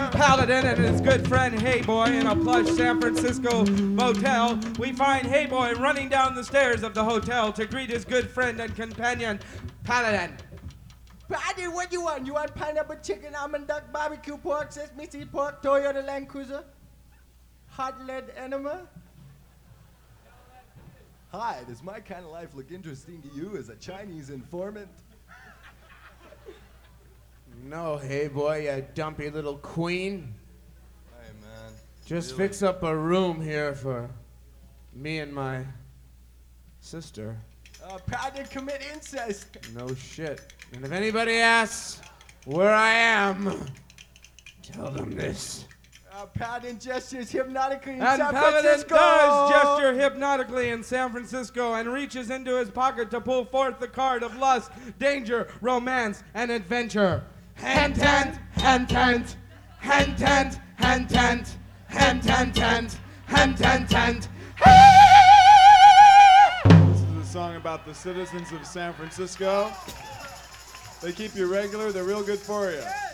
And Paladin and his good friend Hey Boy in a plush San Francisco motel. We find Hey Boy running down the stairs of the hotel to greet his good friend and companion, Paladin. Paddy, what you want? You want pineapple chicken, almond duck, barbecue pork, sesame seed pork, Toyota Land Cruiser? Hot lead enema? Hi, does my kind of life look interesting to you as a Chinese informant? No, Hey Boy, you dumpy little queen. Hey, man. Just Really? fix up a room here for me and my sister. Paddy commit incest. No shit. And if anybody asks where I am, tell them this. Paddy gestures hypnotically in And San Paladin Francisco. does gesture hypnotically in San Francisco and reaches into his pocket to pull forth the card of lust, danger, romance, and adventure. Hand tent, hand tent, hand tent, hand tent, hand tent, tent, hand tent, tent. This is a song about the citizens of San Francisco. They keep you regular, they're real good for you.